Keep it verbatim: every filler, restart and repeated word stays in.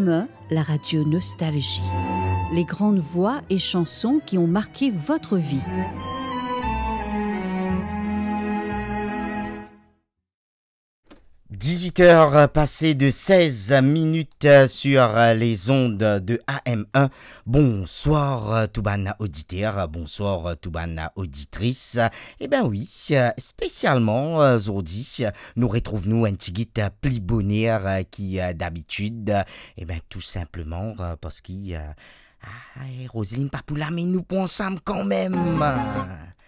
M E, la radio Nostalgie. Les grandes voix et chansons qui ont marqué votre vie. dix-huit heures passées de seize minutes sur les ondes de A M un. Bonsoir Toubana auditeur, bonsoir Toubana auditrice. Eh ben oui, spécialement aujourd'hui, nous retrouvons un petit guide plus bonheur qui d'habitude. Eh ben tout simplement parce que ah, Roselyne Papoula, mais nous pensons quand même.